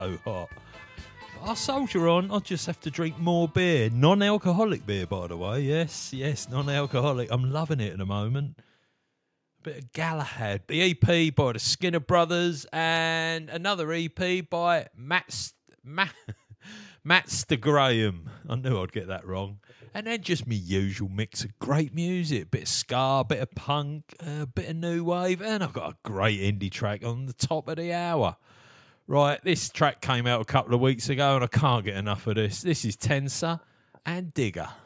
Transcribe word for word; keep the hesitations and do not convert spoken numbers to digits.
so hot. I'll soldier on. I'll just have to drink more beer. Non-alcoholic beer, by the way. Yes, yes, non-alcoholic. I'm loving it at the moment. A bit of Galahad. The E P by the Skinner Brothers and another E P by Matt, St- Matt, Matt Graham. I knew I'd get that wrong. And then just my usual mix of great music. A bit of ska, a bit of punk, a bit of new wave. And I've got a great indie track on the top of the hour. Right, this track came out a couple of weeks ago and I can't get enough of this. This is Tenser and Digger.